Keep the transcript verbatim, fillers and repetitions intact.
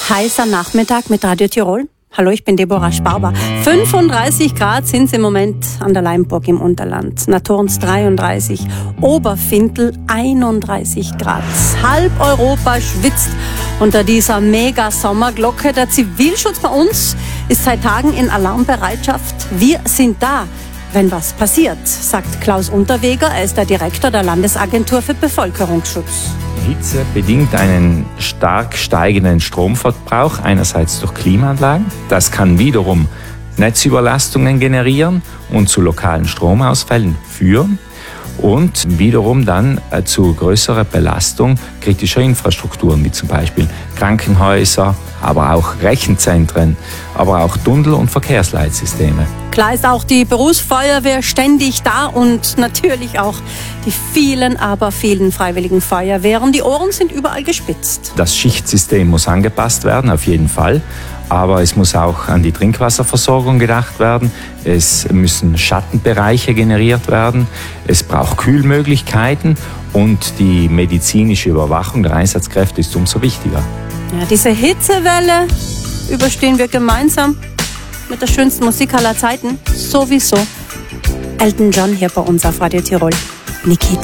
Heißer Nachmittag mit Radio Tirol. Hallo, ich bin Deborah Sparber. fünfunddreißig Grad sind es im Moment an der Leimburg im Unterland. Naturns dreiunddreißig, Oberfintel einunddreißig Grad. Halb Europa schwitzt unter dieser Mega-Sommerglocke. Der Zivilschutz bei uns ist seit Tagen in Alarmbereitschaft. Wir sind da, wenn was passiert, sagt Klaus Unterweger. Er ist der Direktor der Landesagentur für Bevölkerungsschutz. Hitze bedingt einen stark steigenden Stromverbrauch, einerseits durch Klimaanlagen. Das kann wiederum Netzüberlastungen generieren und zu lokalen Stromausfällen führen und wiederum dann äh, zu größerer Belastung kritischer Infrastrukturen, wie zum Beispiel Krankenhäuser, aber auch Rechenzentren, aber auch Tunnel- und Verkehrsleitsysteme. Klar ist auch die Berufsfeuerwehr ständig da und natürlich auch die vielen, aber vielen freiwilligen Feuerwehren. Die Ohren sind überall gespitzt. Das Schichtsystem muss angepasst werden, auf jeden Fall. Aber es muss auch an die Trinkwasserversorgung gedacht werden. Es müssen Schattenbereiche generiert werden. Es braucht Kühlmöglichkeiten und die medizinische Überwachung der Einsatzkräfte ist umso wichtiger. Ja, diese Hitzewelle überstehen wir gemeinsam mit der schönsten Musik aller Zeiten. Sowieso. Elton John hier bei uns auf Radio Tirol. Nikita.